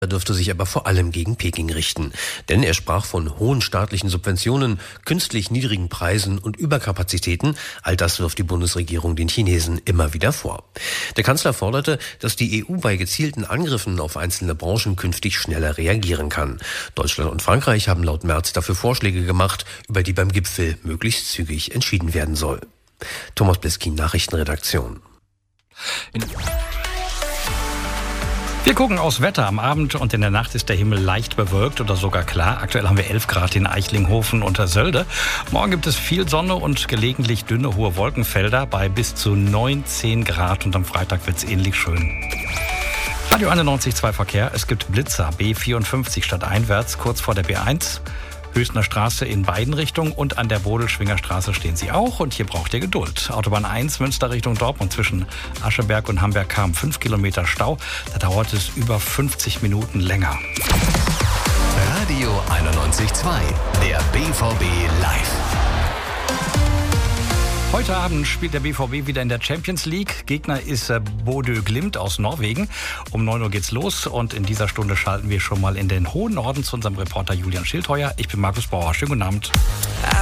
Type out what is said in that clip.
dürfte sich aber vor allem gegen Peking richten. Denn er sprach von hohen staatlichen Subventionen, künstlich niedrigen Preisen und Überkapazitäten. All das wirft die Bundesregierung den Chinesen immer wieder vor. Der Kanzler forderte, dass die EU bei gezielten Angriffen auf einzelne Branchen künftig schneller reagieren kann. Deutschland und Frankreich haben laut Merz dafür Vorschläge gemacht, über die beim Gipfel möglichst zügig entschieden werden soll. Thomas Bliskin, Nachrichtenredaktion. Wir gucken aufs Wetter. Am Abend und in der Nacht ist der Himmel leicht bewölkt oder sogar klar. Aktuell haben wir 11 Grad in Eichlinghofen unter Sölde. Morgen gibt es viel Sonne und gelegentlich dünne, hohe Wolkenfelder bei bis zu 19 Grad. Und am Freitag wird es ähnlich schön. Radio 91.2 Verkehr. Es gibt Blitzer. B54 stadteinwärts, kurz vor der B1. Höchstner Straße in beiden Richtungen und an der Bodelschwinger Straße stehen sie auch und hier braucht ihr Geduld. Autobahn 1 Münster Richtung Dortmund zwischen Ascheberg und Hamberg kam 5 Kilometer Stau. Da dauert es über 50 Minuten länger. Radio 91.2, der BVB live. Heute Abend spielt der BVB wieder in der Champions League. Gegner ist Bodø Glimt aus Norwegen. Um 9 Uhr geht's los und in dieser Stunde schalten wir schon mal in den hohen Norden zu unserem Reporter Julian Schildheuer. Ich bin Markus Bauer. Schönen guten Abend.